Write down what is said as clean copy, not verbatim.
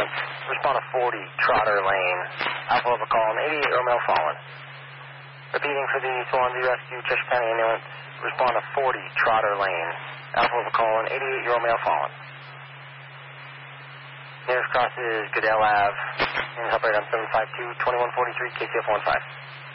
ambulance. Respond to 40 Trotter Lane. Alpha Lima calling 88 Romeo Fallen. Repeating for the Swansea Rescue, Cheshire County ambulance. Respond to 40 Trotter Lane. Alpha Lima calling 88 Romeo Fallen. Nearest cross is Goodell Ave. And operator on 752-2143 KCF 15.